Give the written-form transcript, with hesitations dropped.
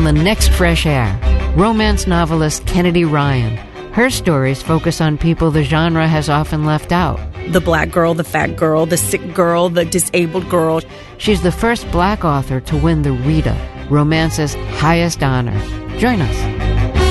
the next fresh air, romance novelist Kennedy Ryan. Her stories focus on people the genre has often left out. The black girl, the fat girl, the sick girl, the disabled girl. She's the first black author to win the Rita, romance's highest honor. Join us.